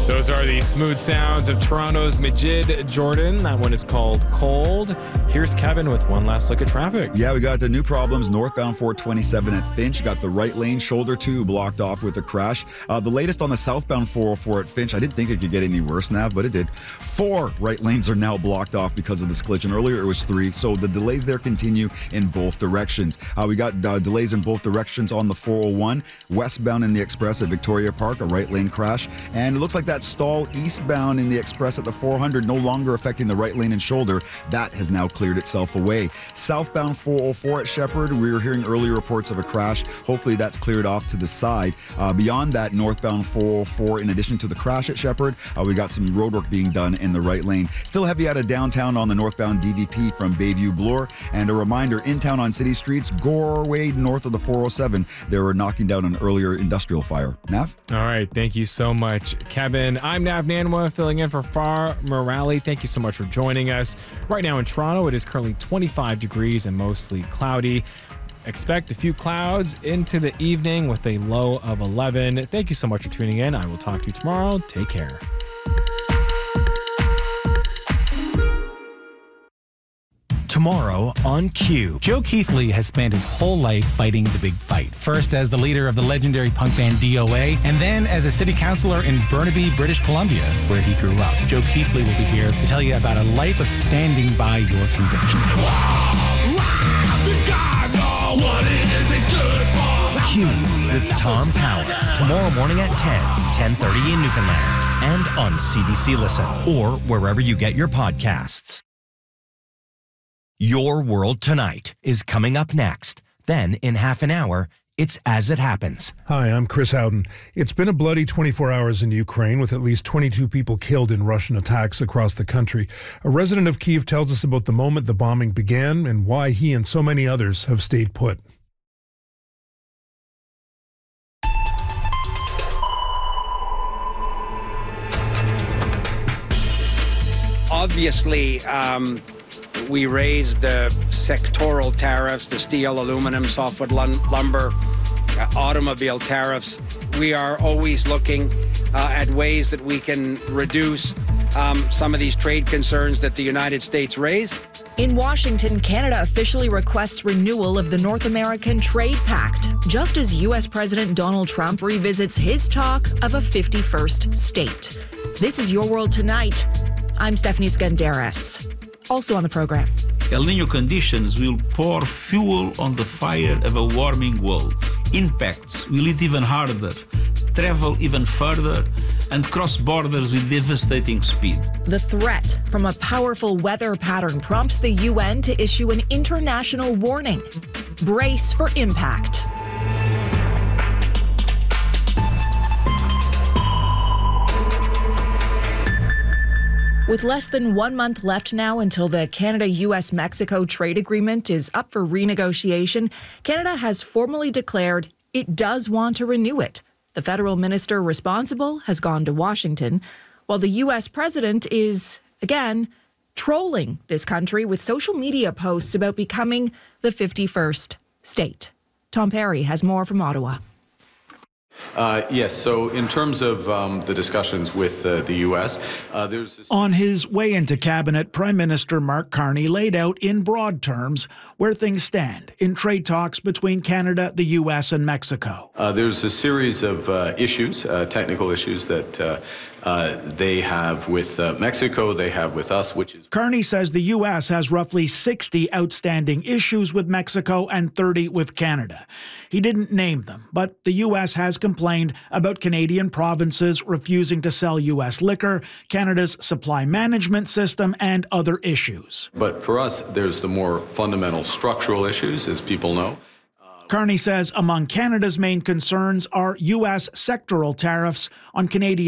Those are the smooth sounds of Toronto's Majid Jordan. That one is called Cold. Here's Kevin with one last look at traffic. Yeah, we got the new problems northbound 427 at Finch. Got the right lane, shoulder 2 blocked off with a crash. The latest on the southbound 404 at Finch. I didn't think it could get any worse, Nav, but it did. 4 right lanes are now blocked off because of this collision. Earlier it was 3, so the delays there continue in both directions. We got delays in both directions on the 401. Westbound in the Express at Victoria Park, a right lane crash. And it looks like that stall eastbound in the Express at the 400 no longer affecting the right lane and shoulder. That has now cleared itself away. Southbound 404 at Shepherd, we were hearing earlier reports of a crash. Hopefully that's cleared off to the side. Beyond that, northbound 404, in addition to the crash at Shepherd, we got some roadwork being done in the right lane. Still heavy out of downtown on the northbound DVP from Bayview Bloor. And a reminder, in town on city streets, Goreway north of the 407, they were knocking down an earlier industrial fire. Nav? All right, thank you so much, Kevin. I'm Nav Nanwa, filling in for Far Morale. Thank you so much for joining us. Right now in Toronto, it is currently 25 degrees and mostly cloudy. Expect a few clouds into the evening with a low of 11. Thank you so much for tuning in. I will talk to you tomorrow. Take care. Tomorrow on Q. Joe Keithley has spent his whole life fighting the big fight. First as the leader of the legendary punk band DOA, and then as a city councillor in Burnaby, British Columbia, where he grew up. Joe Keithley will be here to tell you about a life of standing by your conviction. Q with Tom Power. Tomorrow morning at 10:30 in Newfoundland. And on CBC Listen, or wherever you get your podcasts. Your World Tonight is coming up next. Then, in half an hour, it's As It Happens. Hi, I'm Chris Howden. It's been a bloody 24 hours in Ukraine, with at least 22 people killed in Russian attacks across the country. A resident of Kyiv tells us about the moment the bombing began and why he and so many others have stayed put. Obviously, we raised the sectoral tariffs, the steel, aluminum, softwood lumber, automobile tariffs. We are always looking at ways that we can reduce some of these trade concerns that the United States raised. In Washington, Canada officially requests renewal of the North American Trade Pact, just as U.S. President Donald Trump revisits his talk of a 51st state. This is Your World Tonight. I'm Stephanie Skandaris. Also on the program. El Niño conditions will pour fuel on the fire of a warming world. Impacts will hit even harder, travel even further, and cross borders with devastating speed. The threat from a powerful weather pattern prompts the UN to issue an international warning. Brace for impact. With less than 1 month left now until the Canada-US-Mexico trade agreement is up for renegotiation, Canada has formally declared it does want to renew it. The federal minister responsible has gone to Washington, while the U.S. president is, again, trolling this country with social media posts about becoming the 51st state. Tom Perry has more from Ottawa. Yes, so in terms of the discussions with the U.S., there's this... On his way into cabinet, Prime Minister Mark Carney laid out in broad terms where things stand in trade talks between Canada, the U.S., and Mexico. There's a series of issues, technical issues that they have with Mexico, they have with us, which is... Carney says the U.S. has roughly 60 outstanding issues with Mexico and 30 with Canada. He didn't name them, but the U.S. has complained about Canadian provinces refusing to sell U.S. liquor, Canada's supply management system, and other issues. But for us, there's the more fundamental structural issues, as people know. Carney says among Canada's main concerns are U.S. sectoral tariffs on Canadian